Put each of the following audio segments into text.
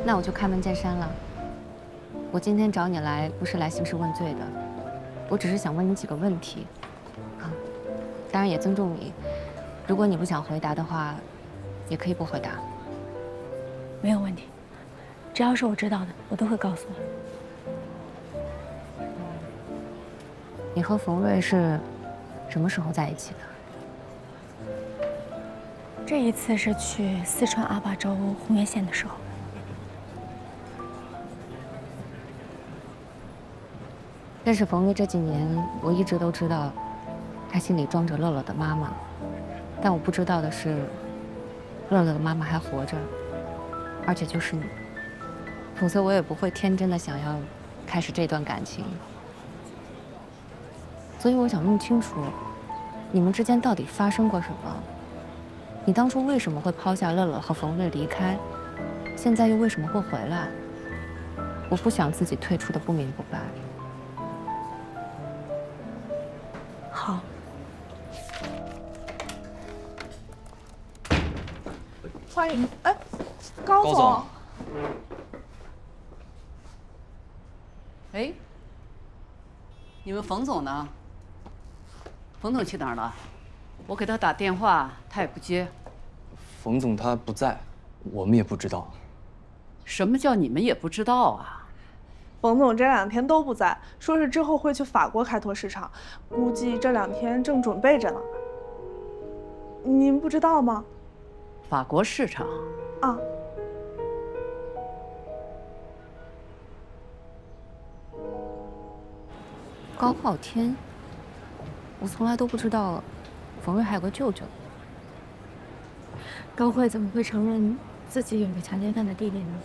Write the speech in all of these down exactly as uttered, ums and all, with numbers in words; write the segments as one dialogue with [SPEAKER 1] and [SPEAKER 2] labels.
[SPEAKER 1] 那我就开门见山了。我今天找你来，不是来兴师问罪的，我只是想问你几个问题。啊，当然也尊重你，如果你不想回答的话，也可以不回答。
[SPEAKER 2] 没有问题，只要是我知道的，我都会告诉你。
[SPEAKER 1] 你和冯瑞是什么时候在一起的？
[SPEAKER 2] 这一次是去四川阿坝州红原县的时候。
[SPEAKER 1] 认识冯瑞这几年，我一直都知道，他心里装着乐乐的妈妈，但我不知道的是，乐乐的妈妈还活着，而且就是你。否则我也不会天真的想要开始这段感情。所以我想弄清楚，你们之间到底发生过什么？你当初为什么会抛下乐乐和冯瑞离开？现在又为什么会回来？我不想自己退出的不明不白。
[SPEAKER 2] 好。
[SPEAKER 3] 欢迎，哎，高总。
[SPEAKER 4] 高总
[SPEAKER 5] 哎，你们冯总呢？冯总去哪儿了？我给他打电话，他也不接。
[SPEAKER 4] 冯总他不在，我们也不知道。
[SPEAKER 5] 什么叫你们也不知道啊？
[SPEAKER 3] 冯总这两天都不在，说是之后会去法国开拓市场，估计这两天正准备着呢。您不知道吗？
[SPEAKER 5] 法国市场
[SPEAKER 3] 啊。
[SPEAKER 1] 高昊天，我从来都不知道，冯瑞还有个舅舅。
[SPEAKER 2] 高慧怎么会承认自己有个强奸犯的弟弟呢？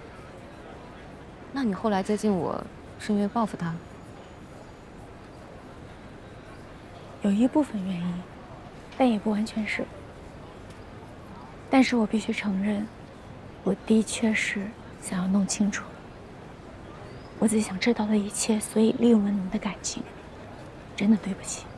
[SPEAKER 1] 那你后来接近我，是因为报复他？
[SPEAKER 2] 有一部分原因，但也不完全是。但是我必须承认，我的确是想要弄清楚我自己想知道的一切，所以利用了你们的感情。真的对不起。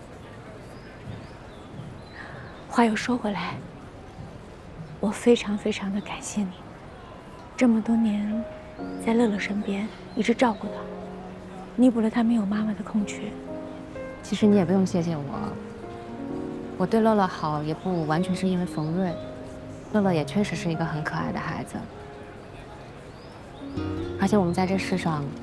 [SPEAKER 2] 话又说回来，我非常非常的感谢你，这么多年在乐乐身边一直照顾他，弥补了他没有妈妈的空缺。
[SPEAKER 1] 其实你也不用谢谢我，我对乐乐好也不完全是因为冯瑞，乐乐也确实是一个很可爱的孩子，而且我们在这世上